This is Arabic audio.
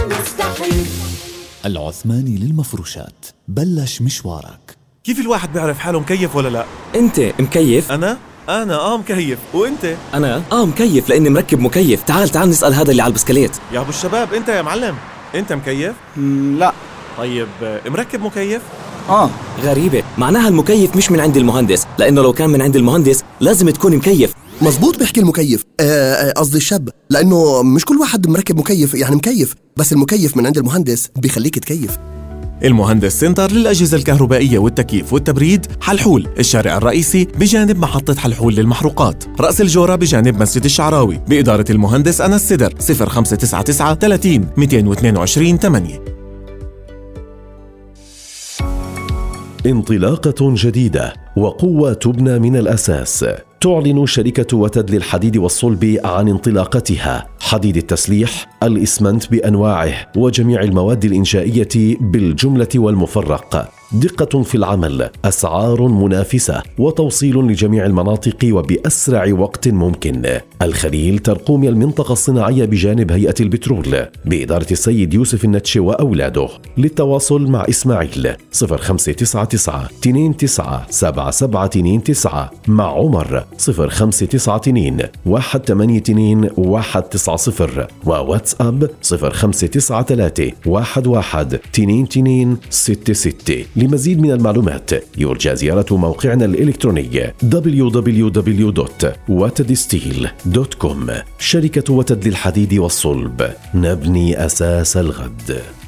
مستحيل. العثماني للمفروشات، بلش مشوارك. كيف الواحد بيعرف حاله مكيف ولا لا؟ انت مكيف؟ انا مكيف. وانت؟ انا مكيف لاني مركب مكيف. تعال نسأل هذا اللي على البسكليت. يا ابو الشباب، انت يا معلم، انت مكيف؟ لا. طيب مركب مكيف؟ غريبة، معناها المكيف مش من عند المهندس، لانه لو كان من عند المهندس لازم تكون مكيف. مزبوط بيحكي المكيف، قصدي الشاب، لأنه مش كل واحد مركب مكيف يعني مكيف، بس المكيف من عند المهندس بيخليك تكيف. المهندس سنتر للأجهزة الكهربائية والتكييف والتبريد، حلحول، الشارع الرئيسي بجانب محطة حلحول للمحروقات، رأس الجورة بجانب مسجد الشعراوي، بإدارة المهندس أنس سدر. 0599 30 222 8. انطلاقة جديدة وقوة تبنى من الأساس. تعلن شركة وتد للحديد والصلب عن انطلاقتها. حديد التسليح، الإسمنت بأنواعه وجميع المواد الإنشائية بالجملة والمفرق. دقة في العمل، أسعار منافسة، وتوصيل لجميع المناطق وبأسرع وقت ممكن. الخليل ترقومي المنطقة الصناعية بجانب هيئة البترول بإدارة السيد يوسف النتش وأولاده. للتواصل مع إسماعيل 0599 29 7729، مع عمر 0592 182 190، وواتساب 0593 11 22 66. لمزيد من المعلومات يرجى زيارة موقعنا الإلكتروني www.watedsteel.com. شركة وتد للحديد والصلب، نبني أساس الغد.